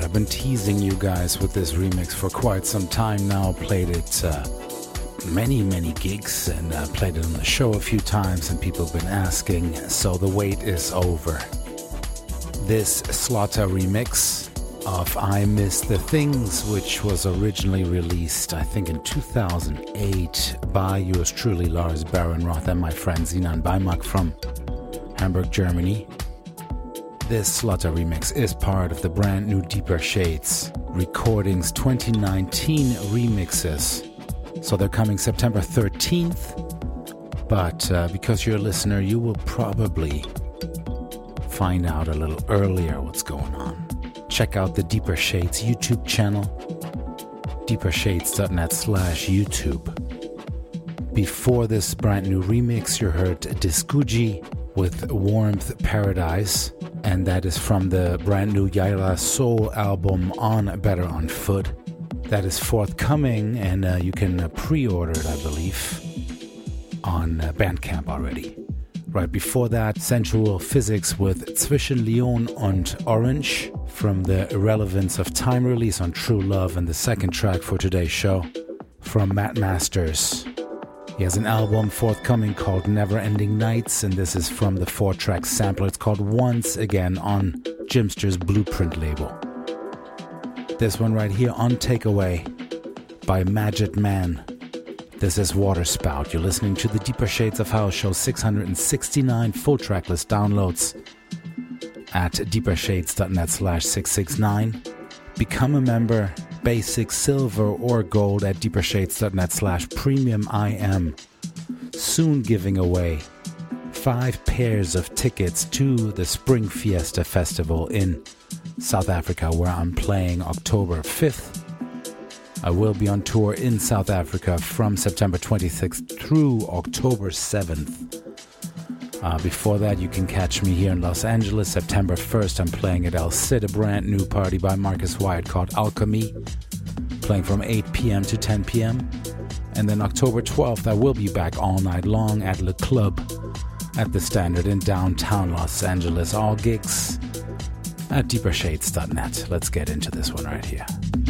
I've been teasing you guys with this remix for quite some time now. Played it many gigs and played it on the show a few times, and people have been asking, so the wait is over. This Slaughter remix of I Miss the Things, which was originally released, I think, in 2008 by yours truly, Lars Barenroth, and my friend Sinan Beimak from Hamburg, Germany. This Slaughter remix is part of the brand new Deeper Shades Recordings 2019 remixes. So they're coming September 13th, but because you're a listener, you will probably find out a little earlier what's going on. Check out the Deeper Shades YouTube channel, deepershades.net/YouTube. Before this brand new remix, you heard Diskuji with Warmth Paradise, and that is from the brand new Yaila Soul album On Better on Foot. That is forthcoming, and you can pre-order it, I believe, on Bandcamp already. Right before that, Sensual Physics with Zwischen Leon und Orange from the Irrelevance of Time release on True Love, and the second track for today's show from Matt Masters. He has an album forthcoming called Never Ending Nights, and this is from the 4-track sampler. It's called Once Again on Jimster's Blueprint label. This one right here on Takeaway by Magic Man. This is Waterspout. You're listening to the Deeper Shades of House Show 669 full tracklist downloads at deepershades.net/669. Become a member, basic, silver, or gold at deepershades.net/premium. I am soon giving away 5 pairs of tickets to the Spring Fiesta Festival in South Africa, where I'm playing October 5th. I will be on tour in South Africa from September 26th through October 7th. Before that, you can catch me here in Los Angeles. September 1st, I'm playing at El Cid, a brand new party by Marcus Wyatt called Alchemy, playing from 8 p.m. to 10 p.m. And then October 12th, I will be back all night long at Le Club at the Standard in downtown Los Angeles. All gigs at deepershades.net. Let's get into this one right here.